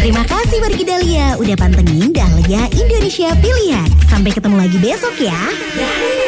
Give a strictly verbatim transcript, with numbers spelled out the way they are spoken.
Terima kasih Wargi Dahlia udah pantengin Dahlia Indonesia Pilihan. Sampai ketemu lagi besok ya.